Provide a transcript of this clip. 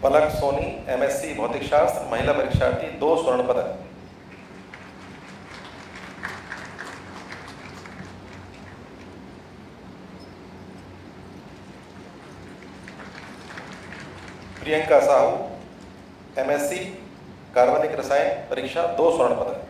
पलक Soni MSc भौतिक शास्त्र महिला परीक्षार्थी 2 स्वर्ण पदक। प्रियंका साहू MSc कार्बनिक रसायन परीक्षा 2 स्वर्ण पदक।